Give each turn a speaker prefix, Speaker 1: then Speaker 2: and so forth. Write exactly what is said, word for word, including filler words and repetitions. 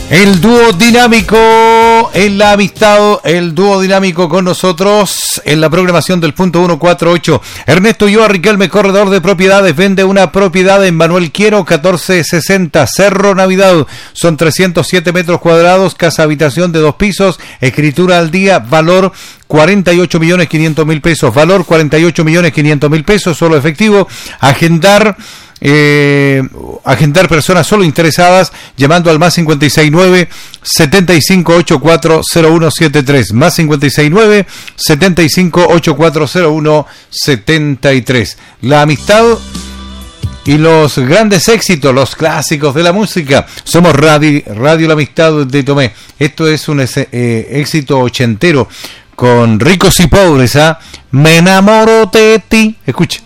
Speaker 1: El dúo dinámico en la amistad, el dúo dinámico con nosotros en la programación del punto ciento cuarenta y ocho. Ernesto Ulloa Riquelme, corredor de propiedades, vende una propiedad en Manuel Quiero, catorce sesenta, Cerro Navidad. Son trescientos siete metros cuadrados, casa habitación de dos pisos, escritura al día, valor cuarenta y ocho millones quinientos mil pesos, valor cuarenta y ocho millones quinientos mil pesos, solo efectivo. Agendar Eh, agendar personas solo interesadas llamando al más cincuenta y seis nueve, setenta y cinco ochenta y cuatro cero uno setenta y tres, más cincuenta y seis nueve, setenta y cinco ochenta y cuatro cero uno setenta y tres. La amistad y los grandes éxitos, los clásicos de la música. Somos Radio, Radio La Amistad de Tomé. Esto es un eh, éxito ochentero con Ricos y Pobres, ¿ah? Me enamoro de ti. Escucha.